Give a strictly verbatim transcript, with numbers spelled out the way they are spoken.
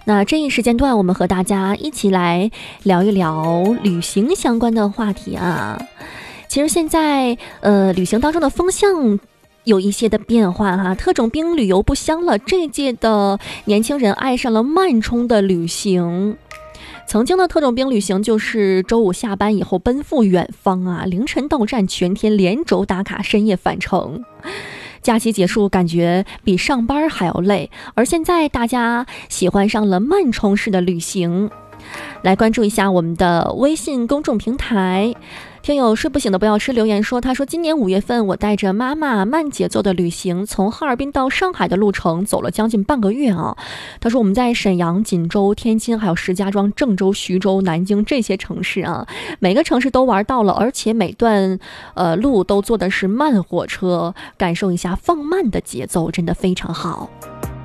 那这一时间段，我们和大家一起来聊一聊旅行相关的话题啊。其实现在，呃，旅行当中的风向有一些的变化哈，特种兵旅游不香了，这届的年轻人爱上了慢冲的旅行。曾经的特种兵旅行就是周五下班以后奔赴远方啊，凌晨到站，全天连轴打卡，深夜返程。假期结束，感觉比上班还要累。而现在大家喜欢上了慢冲式的旅行。来关注一下我们的微信公众平台，听友睡不醒的不要吃留言说，他说今年五月份我带着妈妈慢节奏的旅行，从哈尔滨到上海的路程走了将近半个月啊。他说我们在沈阳、锦州、天津还有石家庄、郑州、徐州、南京这些城市啊，每个城市都玩到了，而且每段呃路都坐的是慢火车，感受一下放慢的节奏，真的非常好。